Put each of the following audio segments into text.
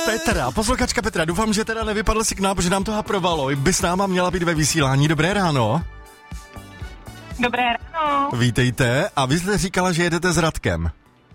Petra, posluchačka Petra, doufám, že teda nevypadl signál, protože nám to haprovalo. By s náma měla být ve vysílání. Dobré ráno. Dobré ráno. Vítejte. A vy jste říkala, že jedete s Radkem.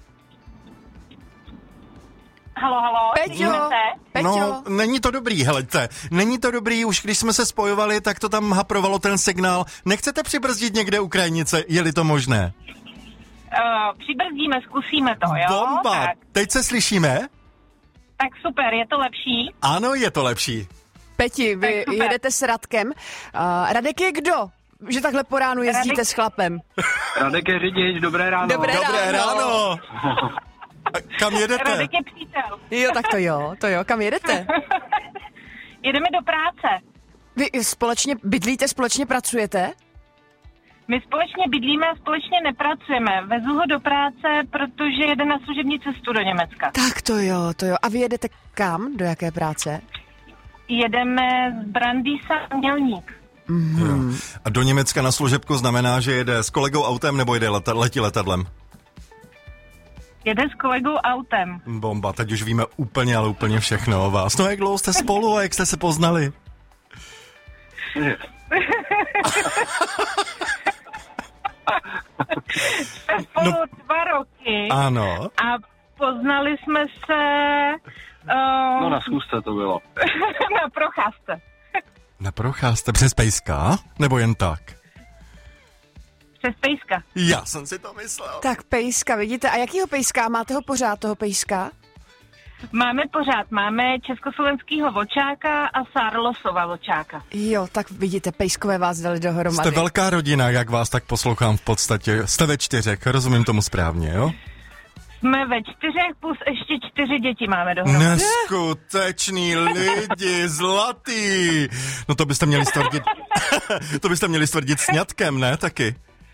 Halo, Peťo. No, není to dobrý, helejte. Není to dobrý, už když jsme se spojovali, tak to tam haprovalo ten signál. Nechcete přibrzdit někde u krajnice, je-li to možné? Přibrzdíme, zkusíme to, jo? Bomba. Tak. Teď se slyšíme? Tak super, je to lepší? Ano, je to lepší. Peti, vy jedete s Radkem. Radek je kdo? Že takhle po ránu jezdíte s chlapem. Radek je řidič, dobré ráno. Dobré ráno. Kam jedete? Radek je přítel. Jo, tak to jo. Kam jedete? Jedeme do práce. Vy společně bydlíte, společně pracujete? My společně bydlíme a společně nepracujeme. Vezu ho do práce, protože jede na služební cestu do Německa. Tak to jo. A vy jedete kam? Do jaké práce? Jedeme z Brandýsa Mělník. Jo. A do Německa na služebku znamená, že jede s kolegou autem nebo letí letadlem? Jede s kolegou autem. Bomba, teď už víme úplně, ale úplně všechno o vás. No jak dlouho jste spolu a jak jste se poznali? Jsme spolu 2 roky. Ano. A poznali jsme se... No na schůzce to bylo. Na procházce. Na procházce přes pejska? Nebo jen tak? Přes pejska. Já jsem si to myslel. Tak pejska, vidíte. A jakýho pejska? Máte ho pořád, toho pejska? Máme československýho vlčáka a Sarlosova vlčáka. Jo, tak vidíte, pejskové vás dali dohromady. Jste velká rodina, jak vás tak poslouchám v podstatě. Jste ve 4, rozumím tomu správně, jo? Jsme ve 4 plus ještě 4 děti máme dohromady. Neskutečný lidi, zlatý. No to byste měli stvrdit. To byste měli stvrdit sňatkem, ne? Taky.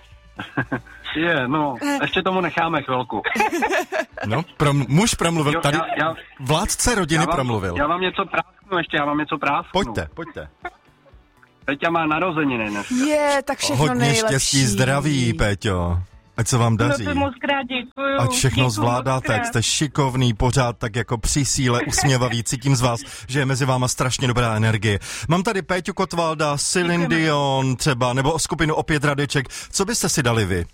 Ještě tomu necháme chvilku. No, muž promluvil, tady vládce rodiny promluvil. Já vám něco prásknu. Pojďte. Peťa má narozeniny dnes. Tak všechno Hodně nejlepší. štěstí, zdraví, Péťo. Ať se vám daří. No to moc krát děkuju. Ať všechno Děkuju zvládáte, jak jste šikovný, pořád tak jako při síle, usměvavý. Cítím z vás, že je mezi váma strašně dobrá energie. Mám tady Péťu Kotvalda, Celine Dion třeba, nebo skupinu Opět Radeček. Co byste si dali vy?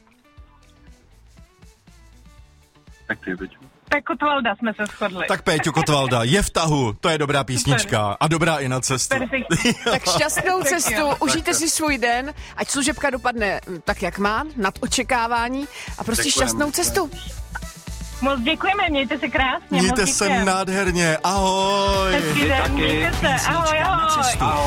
Tak ty, Peťu. Tak Kotvalda jsme se shodli. Tak Péťu Kotvalda, je v tahu, to je dobrá písnička a dobrá i na cestu. Tak šťastnou cestu, užijte si svůj den, ať služebka dopadne tak, jak má, nad očekávání a prostě šťastnou cestu. Moc děkujeme, mějte se krásně. Mějte se nádherně, ahoj. Hezký den, mějte se, ahoj.